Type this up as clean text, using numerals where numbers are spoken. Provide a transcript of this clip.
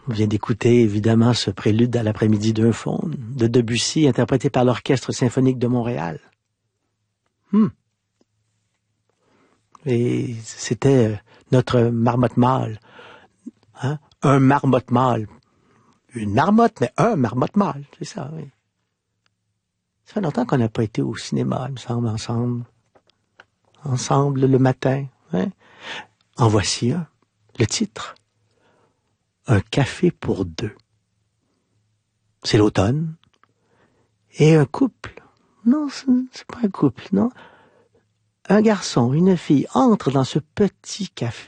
On vient d'écouter, évidemment, ce prélude à l'après-midi d'un faune de Debussy, interprété par l'Orchestre symphonique de Montréal. Et c'était notre marmotte mâle. Hein? Un marmotte mâle. Une marmotte, mais un marmotte mâle. C'est ça, oui. Ça fait longtemps qu'on n'a pas été au cinéma, il me semble, ensemble le matin. Hein? En voici un. Le titre. Un café pour deux. C'est l'automne. Et un couple. Non, c'est pas un couple, non. Un garçon, une fille entrent dans ce petit café.